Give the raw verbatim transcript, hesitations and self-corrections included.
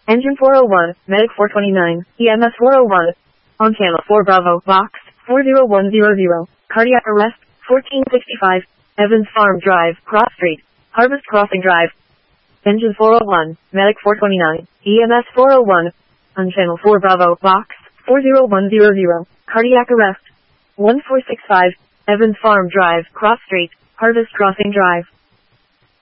Engine four oh one, Medic four twenty-nine, E M S four oh one. On channel four Bravo, box, four oh one hundred, cardiac arrest, fourteen sixty-five, Evans Farm Drive, Cross Street, Harvest Crossing Drive. Engine four oh one, Medic four twenty-nine, E M S four oh one. On channel four Bravo, box, four oh one hundred, cardiac arrest, one four six five, Evans Farm Drive, Cross Street, Harvest Crossing Drive.